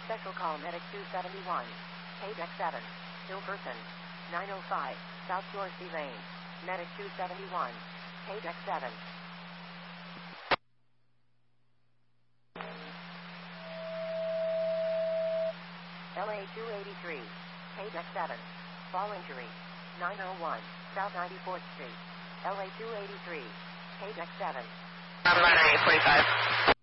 Special call Medic 271. Paydeck 7. Ill person. 905. South Dorsey Lane. Medic 271. Paydeck 7. LA 283. Paydeck 7. Fall injury. 901. South 94th Street. LA 283. Paydeck 7. I'm 945.